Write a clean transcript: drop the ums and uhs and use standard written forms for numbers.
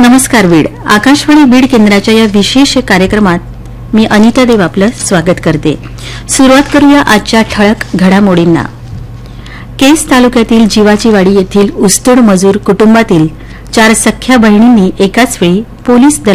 नमस्कार बीड. आकाशवाणी बीड केंद्राच्या या विशेष कार्यक्रमात मी अनिता देव आपलं स्वागत करते. सुरुवात करूया आजच्या ठळक घडामोडींना. केस तालुक्यातील जिवाचीवाडी येथील ऊसतोड मजूर कुटुंबातील 4 सख्ख्या बहिणींनी एकाच वेळी पोलीस